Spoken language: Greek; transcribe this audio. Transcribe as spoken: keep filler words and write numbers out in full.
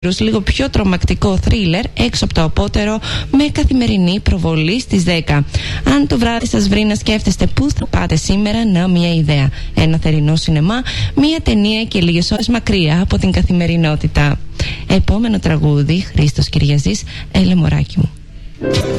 λίγο πιο τρομακτικό θρίλερ έξω από το απότερο με καθημερινή προβολή στις δέκα. Αν το βράδυ σας βρει να σκέφτεστε πού θα πάτε σήμερα, να μια ιδέα. Ένα θερινό σινεμά, μια ταινία και λίγες ώρες μακριά από την καθημερινότητα. Επόμενο τραγούδι, Χρήστος Κυριαζής, έλε μωράκι μου.